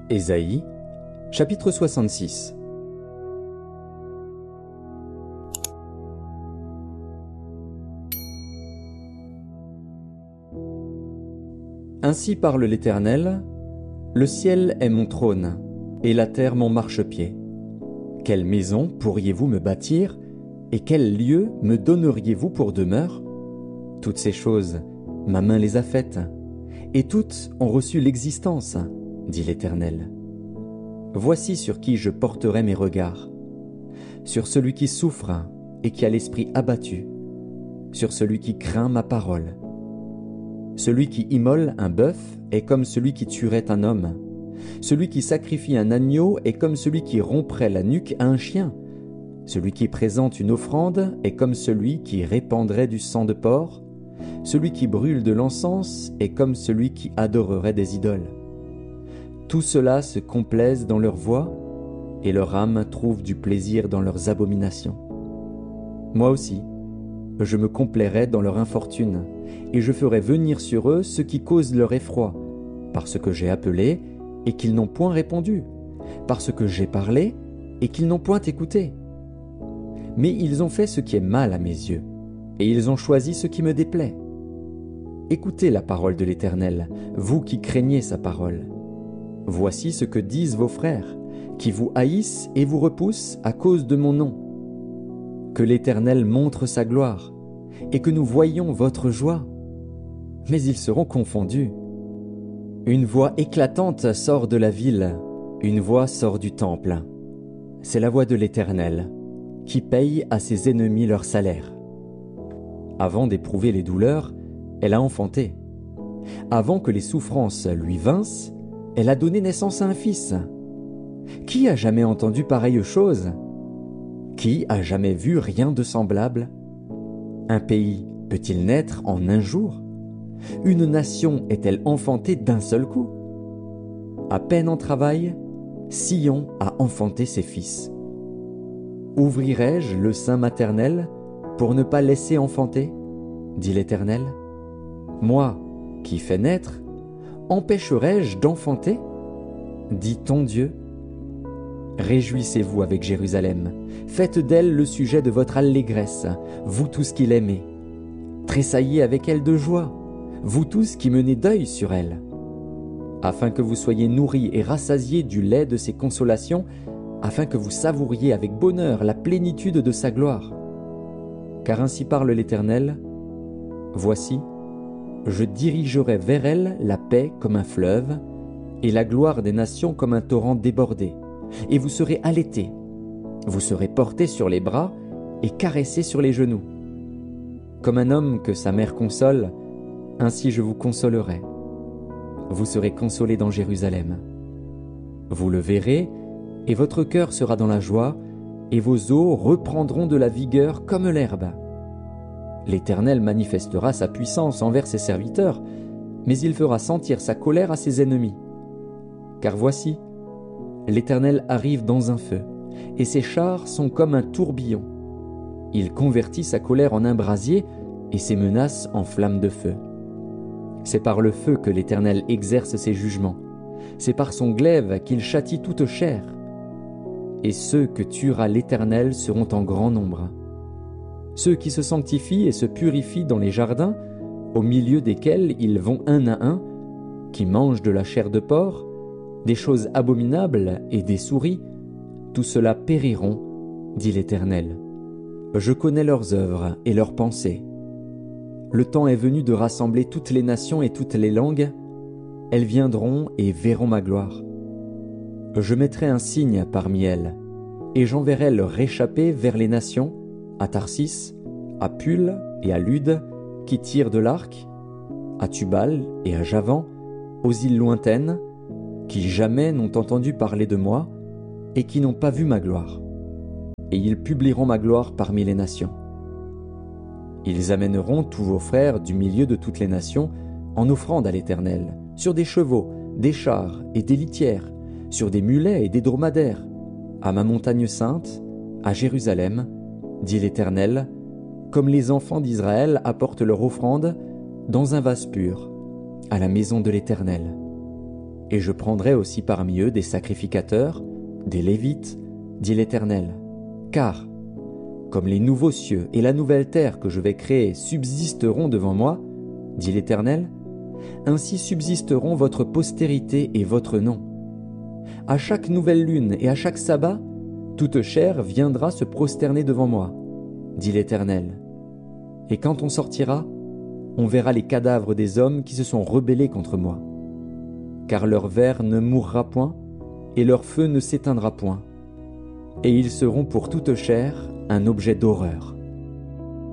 Ésaïe, chapitre 66. Ainsi parle l'Éternel, le ciel est mon trône, et la terre mon marchepied. Quelle maison pourriez-vous me bâtir, et quel lieu me donneriez-vous pour demeure? Toutes ces choses, ma main les a faites, et toutes ont reçu l'existence, dit l'Éternel. Voici sur qui je porterai mes regards, sur celui qui souffre et qui a l'esprit abattu, sur celui qui craint ma parole. Celui qui immole un bœuf est comme celui qui tuerait un homme. Celui qui sacrifie un agneau est comme celui qui romprait la nuque à un chien. Celui qui présente une offrande est comme celui qui répandrait du sang de porc. Celui qui brûle de l'encens est comme celui qui adorerait des idoles. Tout cela se complaisent dans leur voie, et leur âme trouve du plaisir dans leurs abominations. Moi aussi, je me complairai dans leur infortune, et je ferai venir sur eux ce qui cause leur effroi, parce que j'ai appelé, et qu'ils n'ont point répondu, parce que j'ai parlé, et qu'ils n'ont point écouté. Mais ils ont fait ce qui est mal à mes yeux, et ils ont choisi ce qui me déplaît. Écoutez la parole de l'Éternel, vous qui craignez sa parole. Voici ce que disent vos frères, qui vous haïssent et vous repoussent à cause de mon nom. Que l'Éternel montre sa gloire, et que nous voyions votre joie. Mais ils seront confondus. Une voix éclatante sort de la ville, une voix sort du temple. C'est la voix de l'Éternel, qui paye à ses ennemis leur salaire. Avant d'éprouver les douleurs, elle a enfanté. Avant que les souffrances lui vinssent, elle a donné naissance à un fils. Qui a jamais entendu pareille chose? Qui a jamais vu rien de semblable? Un pays peut-il naître en un jour? Une nation est-elle enfantée d'un seul coup? À peine en travail, Sion a enfanté ses fils. Ouvrirai-je le sein maternel pour ne pas laisser enfanter? Dit l'Éternel. Moi, qui fais naître, empêcherai-je d'enfanter? Dit ton Dieu. Réjouissez-vous avec Jérusalem, faites d'elle le sujet de votre allégresse, vous tous qui l'aimez. Tressaillez avec elle de joie, vous tous qui menez deuil sur elle. Afin que vous soyez nourris et rassasiés du lait de ses consolations, afin que vous savouriez avec bonheur la plénitude de sa gloire. Car ainsi parle l'Éternel, voici, je dirigerai vers elle la paix comme un fleuve, et la gloire des nations comme un torrent débordé. Et vous serez allaités, vous serez portés sur les bras et caressés sur les genoux. Comme un homme que sa mère console, ainsi je vous consolerai. Vous serez consolés dans Jérusalem. Vous le verrez, et votre cœur sera dans la joie, et vos os reprendront de la vigueur comme l'herbe. L'Éternel manifestera sa puissance envers ses serviteurs, mais il fera sentir sa colère à ses ennemis. Car voici, l'Éternel arrive dans un feu, et ses chars sont comme un tourbillon. Il convertit sa colère en un brasier, et ses menaces en flammes de feu. C'est par le feu que l'Éternel exerce ses jugements. C'est par son glaive qu'il châtie toute chair. Et ceux que tuera l'Éternel seront en grand nombre. Ceux qui se sanctifient et se purifient dans les jardins, au milieu desquels ils vont un à un, qui mangent de la chair de porc, des choses abominables et des souris, tout cela périront, dit l'Éternel. Je connais leurs œuvres et leurs pensées. Le temps est venu de rassembler toutes les nations et toutes les langues. Elles viendront et verront ma gloire. Je mettrai un signe parmi elles, et j'enverrai leur réchappé vers les nations, à Tarsis, à Pul et à Lude, qui tirent de l'arc, à Tubal et à Javan, aux îles lointaines, qui jamais n'ont entendu parler de moi, et qui n'ont pas vu ma gloire. Et ils publieront ma gloire parmi les nations. Ils amèneront tous vos frères du milieu de toutes les nations en offrande à l'Éternel, sur des chevaux, des chars et des litières, sur des mulets et des dromadaires, à ma montagne sainte, à Jérusalem, dit l'Éternel, comme les enfants d'Israël apportent leur offrande dans un vase pur, à la maison de l'Éternel. Et je prendrai aussi parmi eux des sacrificateurs, des Lévites, dit l'Éternel. Car, comme les nouveaux cieux et la nouvelle terre que je vais créer subsisteront devant moi, dit l'Éternel, ainsi subsisteront votre postérité et votre nom. À chaque nouvelle lune et à chaque sabbat, toute chair viendra se prosterner devant moi, dit l'Éternel. Et quand on sortira, on verra les cadavres des hommes qui se sont rebellés contre moi. Car leur ver ne mourra point, et leur feu ne s'éteindra point. Et ils seront pour toute chair un objet d'horreur.